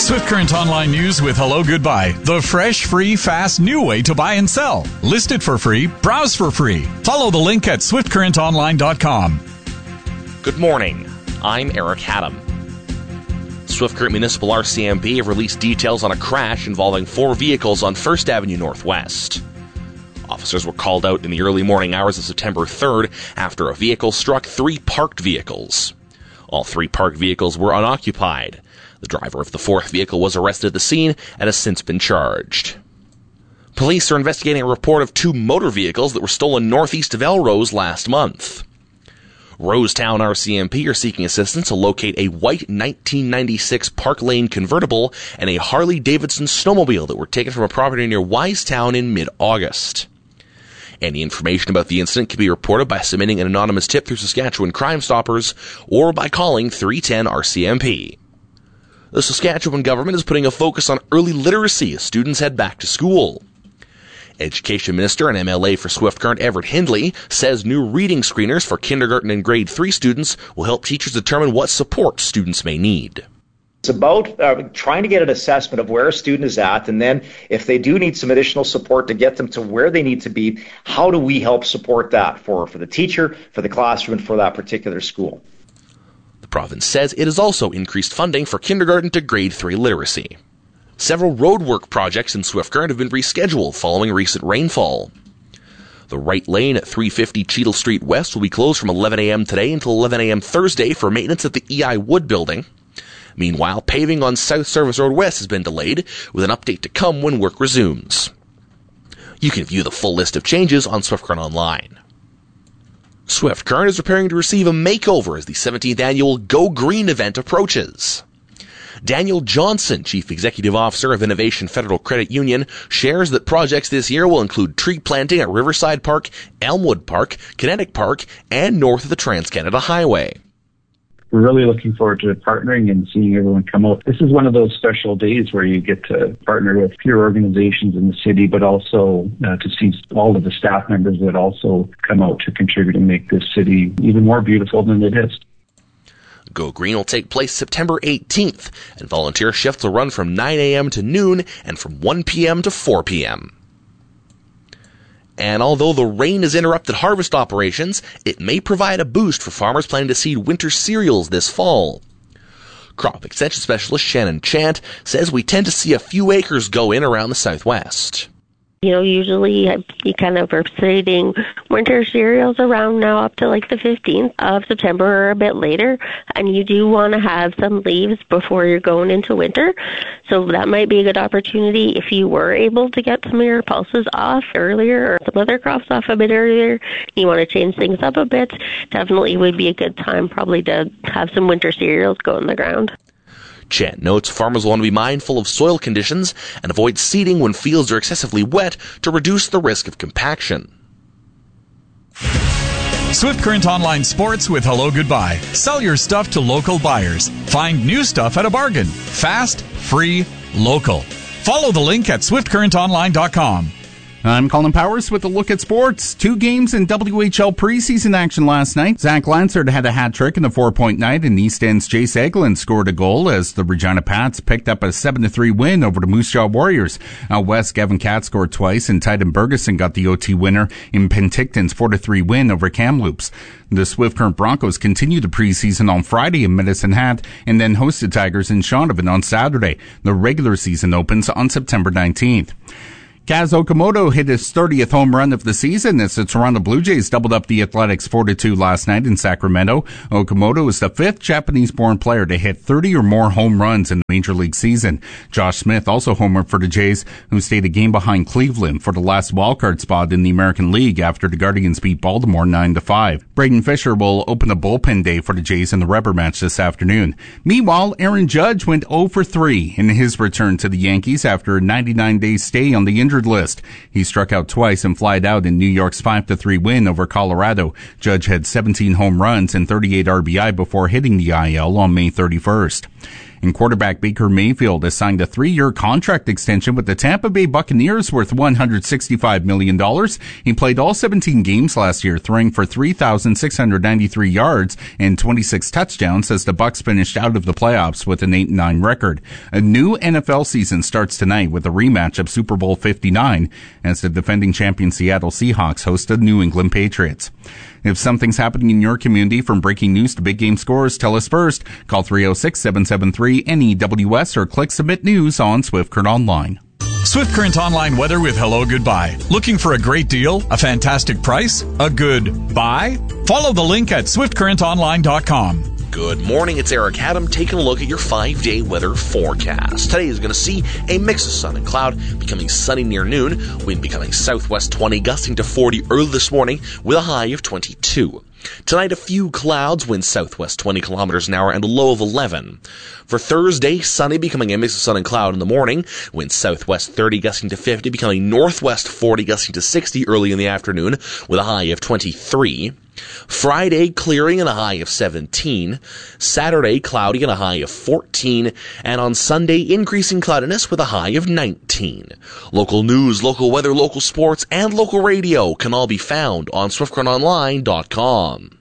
Swift Current Online News with Hello Goodbye. The fresh, free, fast, new way to buy and sell. List it for free. Browse for free. Follow the link at swiftcurrentonline.com. Good morning. I'm Eric Haddam. Swift Current Municipal RCMP have released details on a crash involving 4 vehicles on 1st Avenue Northwest. Officers were called out in the early morning hours of September 3rd after a vehicle struck 3 parked vehicles. All 3 parked vehicles were unoccupied. The driver of the 4th vehicle was arrested at the scene and has since been charged. Police are investigating a report of 2 motor vehicles that were stolen northeast of Elrose last month. Rosetown RCMP are seeking assistance to locate a white 1996 Park Lane convertible and a Harley-Davidson snowmobile that were taken from a property near Wisetown in mid-August. Any information about the incident can be reported by submitting an anonymous tip through Saskatchewan Crime Stoppers or by calling 310 RCMP. The Saskatchewan government is putting a focus on early literacy as students head back to school. Education Minister and MLA for Swift Current Everett Hindley says new reading screeners for kindergarten and grade 3 students will help teachers determine what support students may need. It's about trying to get an assessment of where a student is at, and then if they do need some additional support to get them to where they need to be, how do we help support that for the teacher, for the classroom, and for that particular school? The province says it has also increased funding for kindergarten to grade 3 literacy. Several roadwork projects in Swift Current have been rescheduled following recent rainfall. The right lane at 350 Cheadle Street West will be closed from 11 a.m. today until 11 a.m. Thursday for maintenance at the EI Wood building. Meanwhile, paving on South Service Road West has been delayed, with an update to come when work resumes. You can view the full list of changes on Swift Current Online. Swift Current is preparing to receive a makeover as the 17th annual Go Green event approaches. Daniel Johnson, Chief Executive Officer of Innovation Federal Credit Union, shares that projects this year will include tree planting at Riverside Park, Elmwood Park, Kinetic Park, and north of the Trans-Canada Highway. We're really looking forward to partnering and seeing everyone come out. This is one of those special days where you get to partner with peer organizations in the city, but also to see all of the staff members that also come out to contribute and make this city even more beautiful than it is. Go Green will take place September 18th, and volunteer shifts will run from 9 a.m. to noon and from 1 p.m. to 4 p.m. And although the rain has interrupted harvest operations, it may provide a boost for farmers planning to seed winter cereals this fall. Crop Extension Specialist Shannon Chant says we tend to see a few acres go in around the southwest. Usually you kind of are seeding winter cereals around now up to like the 15th of September or a bit later, and you do want to have some leaves before you're going into winter. So that might be a good opportunity if you were able to get some of your pulses off earlier or some other crops off a bit earlier. You want to change things up a bit. Definitely would be a good time probably to have some winter cereals go in the ground. Chant notes farmers want to be mindful of soil conditions and avoid seeding when fields are excessively wet to reduce the risk of compaction. Swift Current Online Sports with Hello Goodbye. Sell your stuff to local buyers. Find new stuff at a bargain. Fast, free, local. Follow the link at swiftcurrentonline.com. I'm Colin Powers with a look at sports. 2 games in WHL preseason action last night. Zach Lansard had a hat trick in the 4-point night, and East End's Jace Eglin scored a goal as the Regina Pats picked up a 7-3 win over the Moose Jaw Warriors. Out west, Gavin Katz scored twice, and Titan Bergeson got the OT winner in Penticton's 4-3 win over Kamloops. The Swift Current Broncos continued the preseason on Friday in Medicine Hat and then hosted Tigers in Shaunavon on Saturday. The regular season opens on September 19th. Kaz Okamoto hit his 30th home run of the season as the Toronto Blue Jays doubled up the Athletics 4-2 last night in Sacramento. Okamoto is the 5th Japanese-born player to hit 30 or more home runs in the Major League season. Josh Smith also homered for the Jays, who stayed a game behind Cleveland for the last wildcard spot in the American League after the Guardians beat Baltimore 9-5. Braden Fisher will open a bullpen day for the Jays in the rubber match this afternoon. Meanwhile, Aaron Judge went 0-3 in his return to the Yankees after a 99-day stay on the injured list. He struck out twice and flied out in New York's 5-3 win over Colorado. Judge had 17 home runs and 38 RBI before hitting the IL on May 31st. And quarterback Baker Mayfield has signed a 3-year contract extension with the Tampa Bay Buccaneers worth $165 million. He played all 17 games last year, throwing for 3,693 yards and 26 touchdowns as the Bucs finished out of the playoffs with an 8-9 record. A new NFL season starts tonight with a rematch of Super Bowl 59 as the defending champion Seattle Seahawks host the New England Patriots. If something's happening in your community, from breaking news to big game scores, tell us first. Call 306-773-NEWS or click Submit News on Swift Current Online. Swift Current Online weather with Hello Goodbye. Looking for a great deal? A fantastic price? A good buy? Follow the link at swiftcurrentonline.com. Good morning, it's Eric Adam taking a look at your 5-day weather forecast. Today is going to see a mix of sun and cloud, becoming sunny near noon, wind becoming southwest 20, gusting to 40 early this morning with a high of 22. Tonight, a few clouds, wind southwest 20 kilometers an hour, and a low of 11. For Thursday, sunny, becoming a mix of sun and cloud in the morning, wind southwest 30, gusting to 50, becoming northwest 40, gusting to 60 early in the afternoon, with a high of 23. Friday, clearing and a high of 17. Saturday, cloudy and a high of 14. And on Sunday, increasing cloudiness with a high of 19. Local news, local weather, local sports, and local radio can all be found on SwiftCurrentOnline.com.